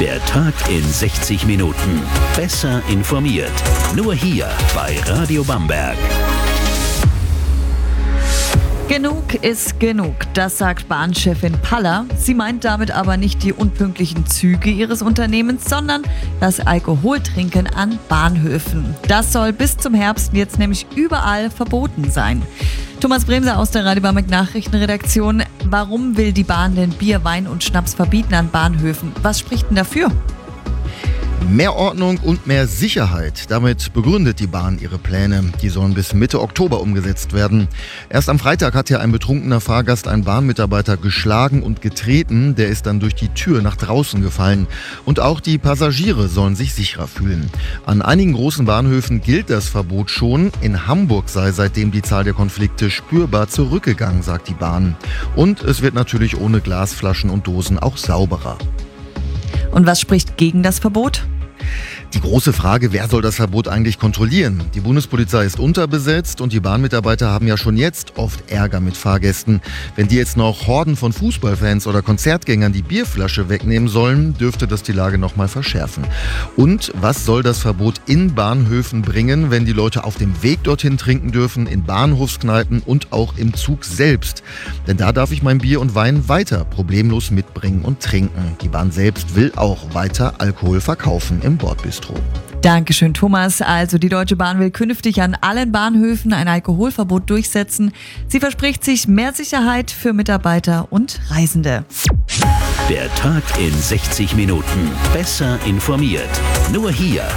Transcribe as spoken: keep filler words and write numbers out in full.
Der Tag in sechzig Minuten. Besser informiert. Nur hier bei Radio Bamberg. Genug ist genug, das sagt Bahnchefin Paller. Sie meint damit aber nicht die unpünktlichen Züge ihres Unternehmens, sondern das Alkoholtrinken an Bahnhöfen. Das soll bis zum Herbst jetzt nämlich überall verboten sein. Thomas Bremser aus der Radio Bamberg Nachrichtenredaktion. Warum will die Bahn denn Bier, Wein und Schnaps verbieten an Bahnhöfen? Was spricht denn dafür? Mehr Ordnung und mehr Sicherheit. Damit begründet die Bahn ihre Pläne. Die sollen bis Mitte Oktober umgesetzt werden. Erst am Freitag hat ja ein betrunkener Fahrgast einen Bahnmitarbeiter geschlagen und getreten. Der ist dann durch die Tür nach draußen gefallen. Und auch die Passagiere sollen sich sicherer fühlen. An einigen großen Bahnhöfen gilt das Verbot schon. In Hamburg sei seitdem die Zahl der Konflikte spürbar zurückgegangen, sagt die Bahn. Und es wird natürlich ohne Glasflaschen und Dosen auch sauberer. Und was spricht gegen das Verbot? Die große Frage, wer soll das Verbot eigentlich kontrollieren? Die Bundespolizei ist unterbesetzt und die Bahnmitarbeiter haben ja schon jetzt oft Ärger mit Fahrgästen. Wenn die jetzt noch Horden von Fußballfans oder Konzertgängern die Bierflasche wegnehmen sollen, dürfte das die Lage noch mal verschärfen. Und was soll das Verbot in Bahnhöfen bringen, wenn die Leute auf dem Weg dorthin trinken dürfen, in Bahnhofskneipen und auch im Zug selbst? Denn da darf ich mein Bier und Wein weiter problemlos mitbringen und trinken. Die Bahn selbst will auch weiter Alkohol verkaufen im Bordbistro. Dankeschön, Thomas. Also die Deutsche Bahn will künftig an allen Bahnhöfen ein Alkoholverbot durchsetzen. Sie verspricht sich mehr Sicherheit für Mitarbeiter und Reisende. Der Tag in sechzig Minuten. Besser informiert. Nur hier